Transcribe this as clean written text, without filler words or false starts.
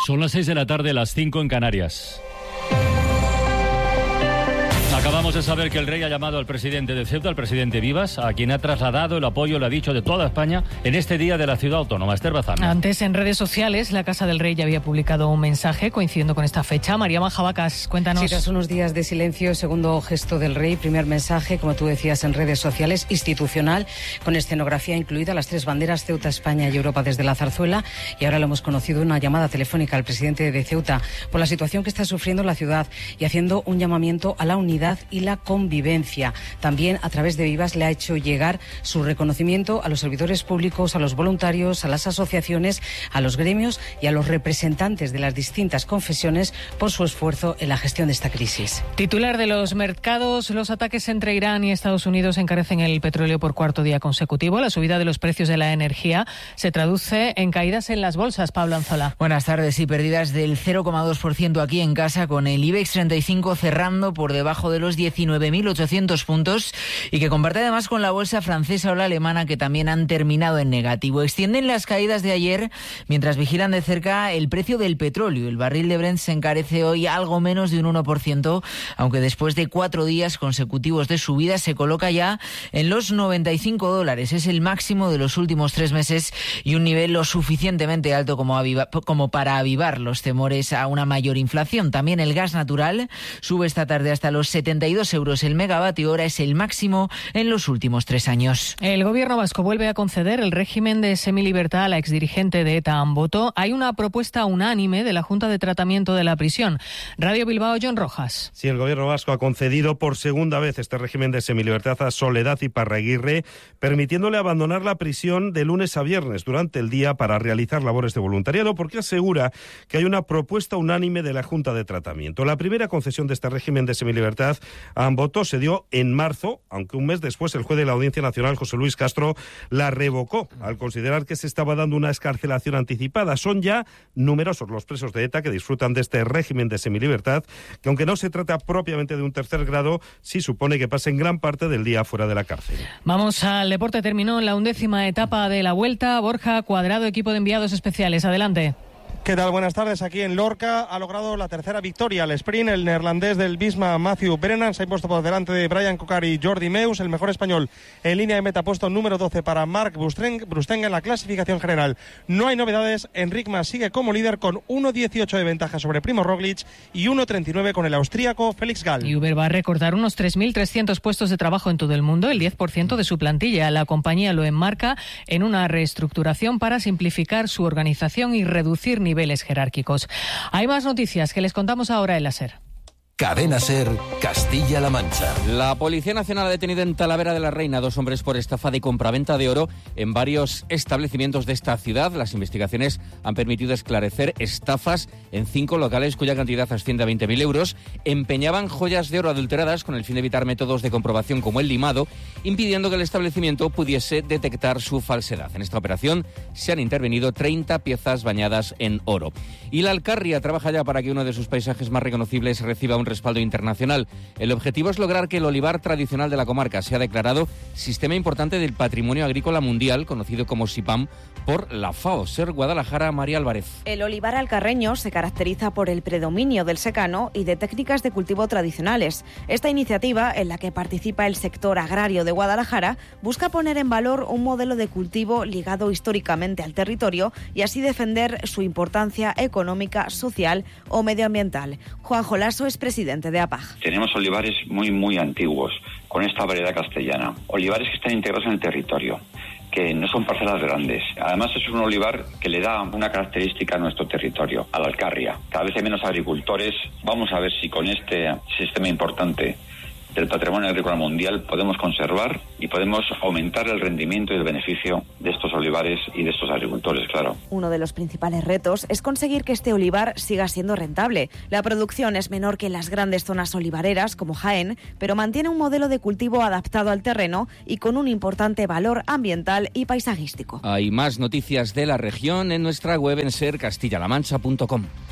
Son las 6 de la tarde, las 5 en Canarias. Acabamos de saber que el rey ha llamado al presidente de Ceuta, al presidente Vivas, a quien ha trasladado el apoyo, lo ha dicho, de toda España en este día de la ciudad autónoma. Esther Bazán. Antes, en redes sociales, la Casa del Rey ya había publicado un mensaje coincidiendo con esta fecha. María Majavacas, cuéntanos. Sí, tras unos días de silencio, segundo gesto del rey, primer mensaje, como tú decías, en redes sociales, institucional, con escenografía incluida, las tres banderas, Ceuta, España y Europa desde la zarzuela. Y ahora lo hemos conocido, una llamada telefónica al presidente de Ceuta por la situación que está sufriendo la ciudad y haciendo un llamamiento a la unidad y la convivencia. También a través de Vivas le ha hecho llegar su reconocimiento a los servidores públicos, a los voluntarios, a las asociaciones, a los gremios y a los representantes de las distintas confesiones por su esfuerzo en la gestión de esta crisis. Titular de los mercados: los ataques entre Irán y Estados Unidos encarecen el petróleo por cuarto día consecutivo. La subida de los precios de la energía se traduce en caídas en las bolsas. Pablo Anzola. Buenas tardes. Y pérdidas del 0,2% aquí en casa, con el IBEX 35 cerrando por debajo de los 19.800 puntos y que comparte además con la bolsa francesa o la alemana, que también han terminado en negativo. Extienden las caídas de ayer mientras vigilan de cerca el precio del petróleo. El barril de Brent se encarece hoy algo menos de un 1%, aunque después de 4 días consecutivos de subida se coloca ya en los $95. Es el máximo de los últimos 3 meses y un nivel lo suficientemente alto como para avivar los temores a una mayor inflación. También el gas natural sube esta tarde hasta los 72 euros el megavatio hora, es el máximo en los últimos 3 años. El gobierno vasco vuelve a conceder el régimen de semilibertad a la exdirigente de ETA, Amboto. Hay una propuesta unánime de la Junta de Tratamiento de la Prisión. Radio Bilbao, John Rojas. Sí, el gobierno vasco ha concedido por segunda vez este régimen de semilibertad a Soledad Iparraguirre, permitiéndole abandonar la prisión de lunes a viernes durante el día para realizar labores de voluntariado, porque asegura que hay una propuesta unánime de la Junta de Tratamiento. La primera concesión de este régimen de semilibertad a Amboto se dio en marzo, aunque un mes después el juez de la Audiencia Nacional, José Luis Castro, la revocó al considerar que se estaba dando una excarcelación anticipada. Son ya numerosos los presos de ETA que disfrutan de este régimen de semilibertad, que aunque no se trata propiamente de un tercer grado, sí supone que pasen gran parte del día fuera de la cárcel. Vamos al deporte. Terminó la 11ª etapa de la Vuelta. Borja Cuadrado, equipo de enviados especiales. Adelante. ¿Qué tal? Buenas tardes. Aquí en Lorca ha logrado la tercera victoria al sprint. El neerlandés del Visma, Matthew Brennan, se ha impuesto por delante de Brian Cocar y Jordi Meus. El mejor español en línea de meta, puesto número 12 para Marc Brustenga en la clasificación general. No hay novedades. Enric Mas sigue como líder con 1.18 de ventaja sobre Primo Roglic y 1.39 con el austríaco Felix Gall. Y Uber va a recortar unos 3.300 puestos de trabajo en todo el mundo, el 10% de su plantilla. La compañía lo enmarca en una reestructuración para simplificar su organización y reducir niveles jerárquicos. Hay más noticias que les contamos ahora en la SER. Cadena SER, Castilla-La Mancha. La Policía Nacional ha detenido en Talavera de la Reina a 2 hombres por estafa de compraventa de oro en varios establecimientos de esta ciudad. Las investigaciones han permitido esclarecer estafas en 5 locales cuya cantidad asciende a 20.000 euros. Empeñaban joyas de oro adulteradas con el fin de evitar métodos de comprobación como el limado, impidiendo que el establecimiento pudiese detectar su falsedad. En esta operación se han intervenido 30 piezas bañadas en oro. Y la Alcarria trabaja ya para que uno de sus paisajes más reconocibles reciba un respaldo internacional. El objetivo es lograr que el olivar tradicional de la comarca sea declarado Sistema Importante del Patrimonio Agrícola Mundial, conocido como SIPAM, por la FAO. SER Guadalajara, María Álvarez. El olivar alcarreño se caracteriza por el predominio del secano y de técnicas de cultivo tradicionales. Esta iniciativa, en la que participa el sector agrario de Guadalajara, busca poner en valor un modelo de cultivo ligado históricamente al territorio y así defender su importancia económica, social o medioambiental. Juanjo Lasso es presidente de APAG. Tenemos olivares muy antiguos, con esta variedad castellana. Olivares que están integrados en el territorio, que no son parcelas grandes. Además es un olivar que le da una característica a nuestro territorio, a la Alcarria. Cada vez hay menos agricultores. Vamos a ver si con este sistema importante del patrimonio agrícola mundial podemos conservar y podemos aumentar el rendimiento y el beneficio de estos olivares y de estos agricultores, claro. Uno de los principales retos es conseguir que este olivar siga siendo rentable. La producción es menor que en las grandes zonas olivareras como Jaén, pero mantiene un modelo de cultivo adaptado al terreno y con un importante valor ambiental y paisajístico. Hay más noticias de la región en nuestra web en sercastillalamancha.com.